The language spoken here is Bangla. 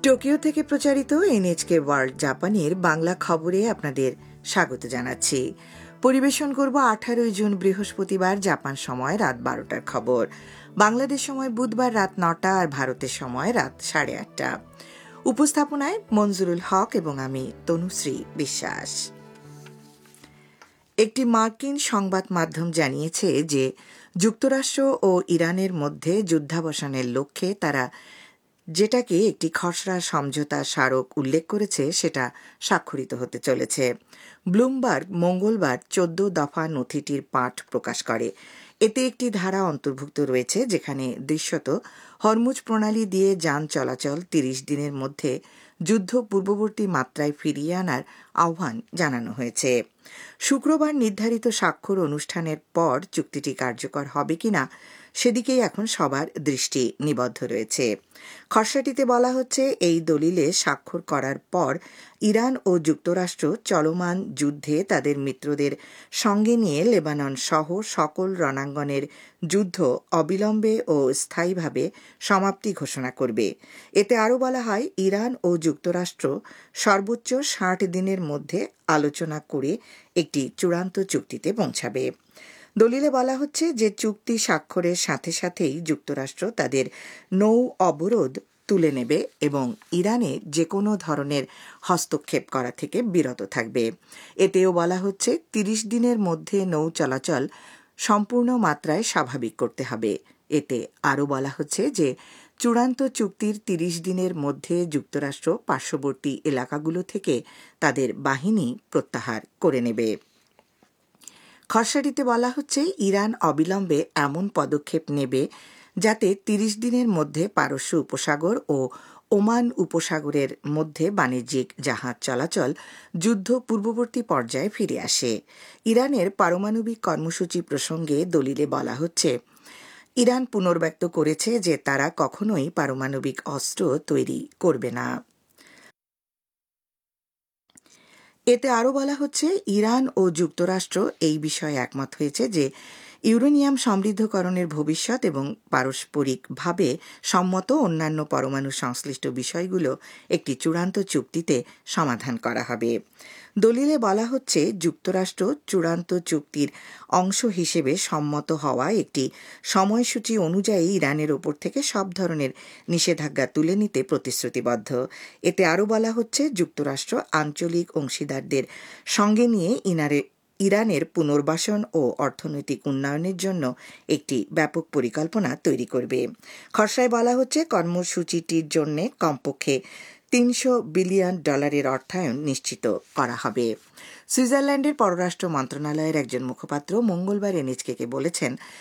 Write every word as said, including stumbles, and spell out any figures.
টোকিও থেকে প্রচারিত এনএচকে ওয়ার্ল্ড জাপানের বাংলা খবরে আপনাদের স্বাগত জানাচ্ছি। পরিবেশন করব আঠারোই জুন বৃহস্পতিবার জাপান সময় রাত বারোটার খবর। বাংলাদেশ সময় বুধবার রাত নটা আর ভারতের সময় রাত সাড়ে আটটা। উপস্থাপনায় মঞ্জুরুল হক এবং আমি তনুশ্রী বিশ্বাস। একটি মার্কিন সংবাদ মাধ্যম জানিয়েছে যে যুক্তরাষ্ট্র ও ইরানের মধ্যে যুদ্ধাবসানের লক্ষ্যে তারা যেটাকে একটি খসড়া সমঝোতা স্মারক উল্লেখ করেছে সেটা স্বাক্ষরিত হতে চলেছে। ব্লুমবার্গ মঙ্গলবার চোদ্দ দফা নথিটির পাঠ প্রকাশ করে। এতে একটি ধারা অন্তর্ভুক্ত রয়েছে যেখানে দৃশ্যত হরমুজ প্রণালী দিয়ে যান চলাচল তিরিশ দিনের মধ্যে যুদ্ধ পূর্ববর্তী মাত্রায় ফিরিয়ে আনার আহ্বান জানানো হয়েছে। শুক্রবার নির্ধারিত স্বাক্ষর অনুষ্ঠানের পর চুক্তিটি কার্যকর হবে কিনা সেদিকেই এখন সবার দৃষ্টি নিবদ্ধ রয়েছে। খসড়াটিতে বলা হচ্ছে, এই দলিলে স্বাক্ষর করার পর ইরান ও যুক্তরাষ্ট্র চলমান যুদ্ধে তাদের মিত্রদের সঙ্গে নিয়ে লেবানন সহ সকল রণাঙ্গনের যুদ্ধ অবিলম্বে ও স্থায়ীভাবে সমাপ্তি ঘোষণা করবে। এতে আরও বলা হয়, ইরান ও যুক্তরাষ্ট্র সর্বোচ্চ ষাট দিনের মধ্যে আলোচনা করে একটি চূড়ান্ত চুক্তিতে পৌঁছাবে। দলিলে বলা হচ্ছে যে চুক্তি স্বাক্ষরের সাথে সাথেই যুক্তরাষ্ট্র তাদের নৌ অবরোধ তুলে নেবে এবং ইরানে যে কোনো ধরনের হস্তক্ষেপ করা থেকে বিরত থাকবে। এতেও বলা হচ্ছে, তিরিশ দিনের মধ্যে নৌ চলাচল সম্পূর্ণ মাত্রায় স্বাভাবিক করতে হবে। এতে আরও বলা হচ্ছে যে চূড়ান্ত চুক্তির তিরিশ দিনের মধ্যে যুক্তরাষ্ট্র পার্শ্ববর্তী এলাকাগুলো থেকে তাদের বাহিনী প্রত্যাহার করে নেবে। খসড়াটিতে বলা হচ্ছে, ইরান অবিলম্বে এমন পদক্ষেপ নেবে যাতে তিরিশ দিনের মধ্যে পারস্য উপসাগর ও ওমান উপসাগরের মধ্যে বাণিজ্যিক জাহাজ চলাচল যুদ্ধ পূর্ববর্তী পর্যায়ে ফিরে আসে। ইরানের পারমাণবিক কর্মসূচি প্রসঙ্গে দলিলে বলা হচ্ছে, ইরান পুনর্ব্যক্ত করেছে যে তারা কখনোই পারমাণবিক অস্ত্র তৈরি করবে না। এতে আরও বলা হচ্ছে, ইরান ও যুক্তরাষ্ট্র এই বিষয়ে একমত হয়েছে যে ইউরেনিয়াম সমৃদ্ধকরণের ভবিষ্যৎ এবং পারস্পরিকভাবে সম্মত অন্যান্য পরমাণু সংশ্লিষ্ট বিষয়গুলো একটি চূড়ান্ত চুক্তিতে সমাধান করা হবে। দলিলে বলা হচ্ছে, যুক্তরাষ্ট্র চূড়ান্ত চুক্তির অংশ হিসেবে সম্মত হওয়া একটি সময়সূচি অনুযায়ী ইরানের ওপর থেকে সব ধরনের নিষেধাজ্ঞা তুলে নিতে প্রতিশ্রুতিবদ্ধ। এতে আরও বলা হচ্ছে, যুক্তরাষ্ট্র আঞ্চলিক অংশীদারদের সঙ্গে নিয়ে ইনারে ইরানের পুনর্বাসন ও অর্থনৈতিক উন্নয়নের জন্য একটি ব্যাপক পরিকল্পনা তৈরি করবে। খসড়ায় বলা হচ্ছে, কর্মসূচিটির জন্য কমপক্ষে তিনশো বিলিয়ন ডলারের অর্থায়ন নিশ্চিত করা হবে। সুইজারল্যান্ডের পররাষ্ট্র মন্ত্রণালয়ের একজন মুখপাত্র মঙ্গলবার এনএচকে বলেছেন,